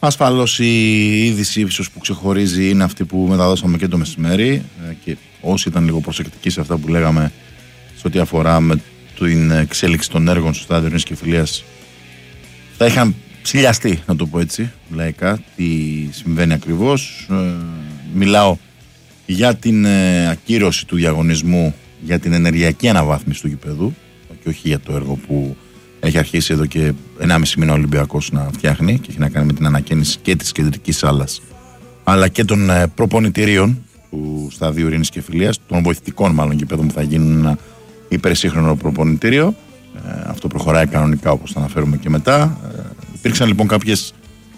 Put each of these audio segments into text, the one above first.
Ασφαλώς η είδηση ίσως που ξεχωρίζει είναι αυτή που μεταδώσαμε και το μεσημέρι, και όσοι ήταν λίγο προσεκτικοί σε αυτά που λέγαμε σε ό,τι αφορά με την εξέλιξη των έργων στο στάδιο Ειρήνης και Φιλίας, θα είχαν ψηλιαστεί, να το πω έτσι λαϊκά, τι συμβαίνει ακριβώς. Μιλάω για την ακύρωση του διαγωνισμού για την ενεργειακή αναβάθμιση του γηπέδου και όχι για το έργο που έχει αρχίσει εδώ και 1,5 μήνα ο Ολυμπιακός να φτιάχνει και έχει να κάνει με την ανακαίνιση και της κεντρικής σάλας αλλά και των προπονητηρίων του σταδίου Ειρήνης και Φιλίας, των βοηθητικών μάλλον γηπέδων που θα γίνουν ένα υπερσύγχρονο προπονητήριο. Αυτό προχωράει κανονικά, όπως θα αναφέρουμε και μετά. Υπήρξαν λοιπόν κάποιες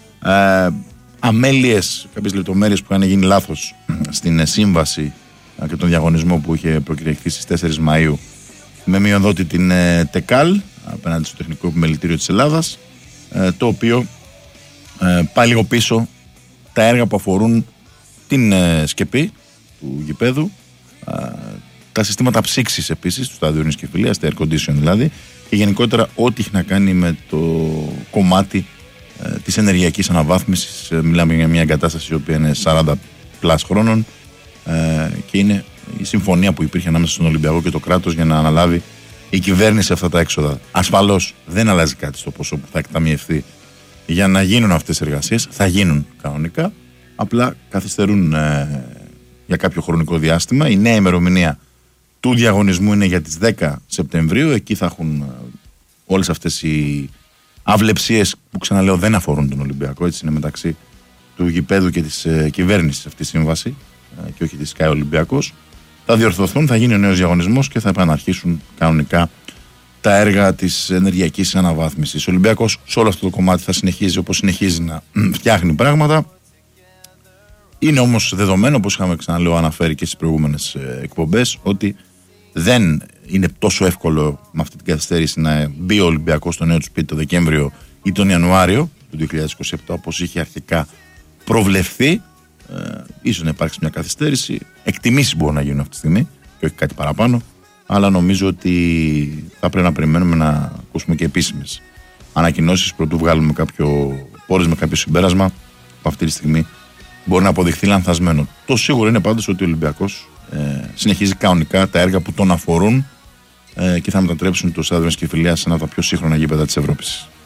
αμέλειες, κάποιες λεπτομέρειες που είχαν γίνει λάθος στην σύμβαση και τον διαγωνισμό που είχε προκηρυχθεί στις 4 Μαΐου με μειοδότη την ΤΕΚΑΛ απέναντι στο Τεχνικό Επιμελητήριο της Ελλάδας, το οποίο πάει λίγο πίσω τα έργα που αφορούν την σκεπή του γηπέδου, τα συστήματα ψήξης επίσης του στάδιου Ειρήνης και Φιλίας, τα air condition δηλαδή, και γενικότερα ό,τι έχει να κάνει με το κομμάτι της ενεργειακής αναβάθμισης. Μιλάμε για μια εγκατάσταση η οποία είναι 40 πλάς χρόνων και είναι η συμφωνία που υπήρχε ανάμεσα στον Ολυμπιακό και το κράτος για να αναλάβει η κυβέρνηση αυτά τα έξοδα. Ασφαλώς δεν αλλάζει κάτι στο ποσό που θα εκταμιευθεί για να γίνουν αυτές οι εργασίες. Θα γίνουν κανονικά, απλά καθυστερούν για κάποιο χρονικό διάστημα. Η νέα ημερομηνία του διαγωνισμού είναι για τις 10 Σεπτεμβρίου. Εκεί θα έχουν όλες αυτές οι αυλεψίες που, ξαναλέω, δεν αφορούν τον Ολυμπιακό. Έτσι είναι μεταξύ του γηπέδου και της κυβέρνησης αυτή η σύμβαση και όχι της ΣΚΑΕ Ολυμπιακός. Θα διορθωθούν, θα γίνει ο νέος διαγωνισμός και θα επαναρχίσουν κανονικά τα έργα της ενεργειακής αναβάθμισης. Ο Ολυμπιακός σε όλο αυτό το κομμάτι θα συνεχίζει όπως συνεχίζει να φτιάχνει πράγματα. Είναι όμως δεδομένο, όπως είχαμε ξαναλέω αναφέρει και στις προηγούμενες εκπομπές, ότι δεν είναι τόσο εύκολο με αυτή την καθυστέρηση να μπει ο Ολυμπιακός στο νέο του σπίτι το Δεκέμβριο ή τον Ιανουάριο του 2027 όπως είχε αρχικά προβλεφθεί. Ίσως να υπάρξει μια καθυστέρηση. Εκτιμήσεις μπορούν να γίνουν αυτή τη στιγμή και όχι κάτι παραπάνω, αλλά νομίζω ότι θα πρέπει να περιμένουμε να ακούσουμε και επίσημες ανακοινώσεις πρωτού βγάλουμε κάποιο πόρες με κάποιο συμπέρασμα που αυτή τη στιγμή μπορεί να αποδειχθεί λανθασμένο. Το σίγουρο είναι πάντως ότι ο Ολυμπιακός συνεχίζει κανονικά τα έργα που τον αφορούν και θα μετατρέψουν το στάδιο Ειρήνης και Φιλίας σε ένα από τα πιο σύγχρονα γήπεδα της Ευρώπης.